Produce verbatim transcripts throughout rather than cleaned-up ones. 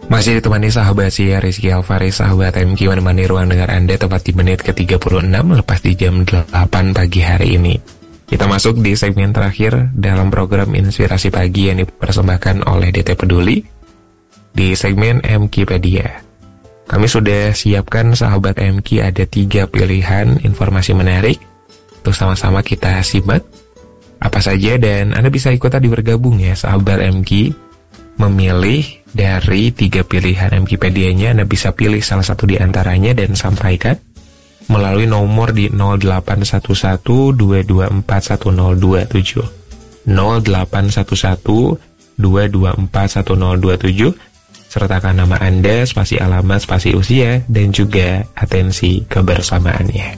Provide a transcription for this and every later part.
Masih ditemani sahabat saya Rizky Alvaris, sahabat M Q menemani ruang dengar Anda tepat di menit ke tiga puluh enam lepas di jam delapan pagi hari ini. Kita masuk di segmen terakhir dalam program Inspirasi Pagi yang dipersembahkan oleh D T Peduli di segmen M Q-pedia. Kami sudah siapkan sahabat M Q ada tiga pilihan informasi menarik untuk sama-sama kita simak apa saja, dan Anda bisa ikut tadi bergabung ya sahabat M Q. Memilih dari tiga pilihan M Q-pedianya, Anda bisa pilih salah satu di antaranya dan sampaikan melalui nomor di nol delapan satu satu dua dua empat satu nol dua tujuh nol delapan satu satu dua dua empat satu nol dua tujuh, sertakan nama Anda, spasi alamat, spasi usia, dan juga atensi kebersamaannya.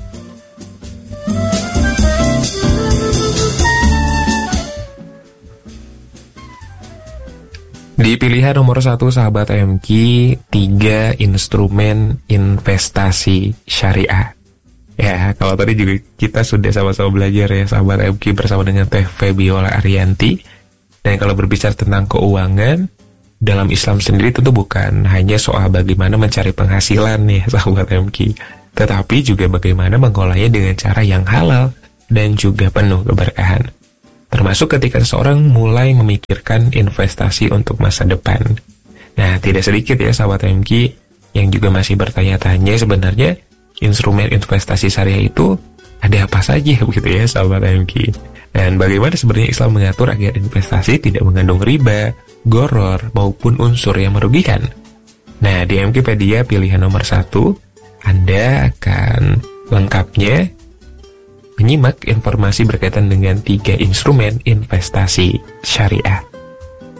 Di pilihan nomor satu sahabat M Q, tiga instrumen investasi syariah. Ya, kalau tadi juga kita sudah sama-sama belajar ya sahabat M Q bersama dengan Teh Febiola Arianti. Dan kalau berbicara tentang keuangan, dalam Islam sendiri tentu bukan hanya soal bagaimana mencari penghasilan ya sahabat M Q, tetapi juga bagaimana mengolahnya dengan cara yang halal dan juga penuh keberkahan. Termasuk ketika seseorang mulai memikirkan investasi untuk masa depan. Nah, tidak sedikit ya sahabat M Q yang juga masih bertanya-tanya sebenarnya instrumen investasi syariah itu ada apa saja begitu ya sahabat M Q. Dan bagaimana sebenarnya Islam mengatur agar investasi tidak mengandung riba, goror, maupun unsur yang merugikan. Nah, di M Q-pedia pilihan nomor satu, Anda akan lengkapnya menyimak informasi berkaitan dengan tiga instrumen investasi syariah.